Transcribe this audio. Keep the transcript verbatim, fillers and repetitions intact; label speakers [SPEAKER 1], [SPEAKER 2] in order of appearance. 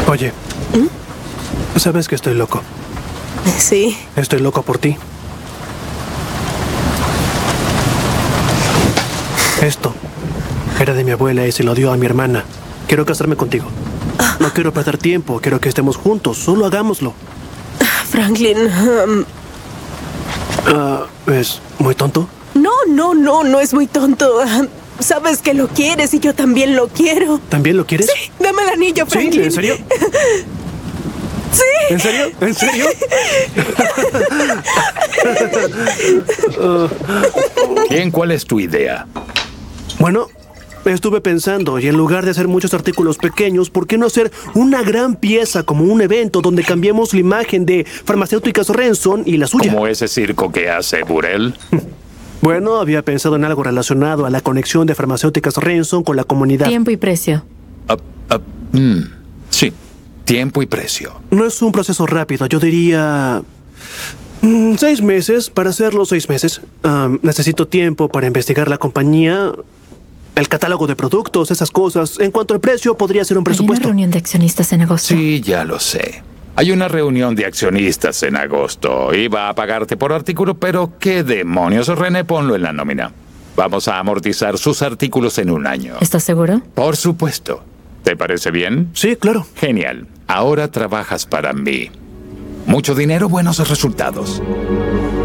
[SPEAKER 1] Oye, ¿Mm? ¿sabes que estoy loco?
[SPEAKER 2] Sí.
[SPEAKER 1] Estoy loco por ti. Esto era de mi abuela y se lo dio a mi hermana. Quiero casarme contigo. No quiero perder tiempo, quiero que estemos juntos. Solo hagámoslo.
[SPEAKER 2] Franklin... Um...
[SPEAKER 1] Uh, ¿Es muy tonto?
[SPEAKER 2] No, no, no, no es muy tonto. Sabes que lo quieres y yo también lo quiero.
[SPEAKER 1] ¿También lo quieres?
[SPEAKER 2] Sí, dame el anillo, Franklin.
[SPEAKER 1] ¿Sí? ¿En serio?
[SPEAKER 2] Sí.
[SPEAKER 1] ¿En serio? ¿En serio?
[SPEAKER 3] Bien, ¿cuál es tu idea?
[SPEAKER 1] Bueno, estuve pensando, y en lugar de hacer muchos artículos pequeños, ¿por qué no hacer una gran pieza como un evento donde cambiemos la imagen de Farmacéuticas Renson y la suya?
[SPEAKER 3] ¿Como ese circo que hace Burrell?
[SPEAKER 1] Bueno, había pensado en algo relacionado a la conexión de Farmacéuticas Renson con la comunidad.
[SPEAKER 4] Tiempo y precio.
[SPEAKER 3] Uh, uh, mm, sí, tiempo y precio.
[SPEAKER 1] No es un proceso rápido, yo diría... Mm, seis meses, para hacerlo seis meses. Um, necesito tiempo para investigar la compañía, el catálogo de productos, esas cosas. En cuanto al precio, podría ser un presupuesto.
[SPEAKER 4] Hay una reunión de accionistas en agosto.
[SPEAKER 3] Sí, ya lo sé. Hay una reunión de accionistas en agosto. Iba a pagarte por artículo, pero ¿qué demonios? René, ponlo en la nómina. Vamos a amortizar sus artículos en un año.
[SPEAKER 4] ¿Estás seguro?
[SPEAKER 3] Por supuesto. ¿Te parece bien?
[SPEAKER 1] Sí, claro.
[SPEAKER 3] Genial. Ahora trabajas para mí. Mucho dinero, buenos resultados.